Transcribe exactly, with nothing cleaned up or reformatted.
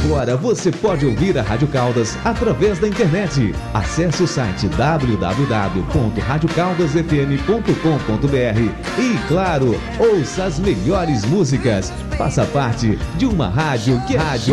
Agora você pode ouvir a Rádio Caldas através da internet. Acesse o site w w w ponto rádio caldas f m ponto com ponto b r e, claro, ouça as melhores músicas. Faça parte de uma rádio que é rádio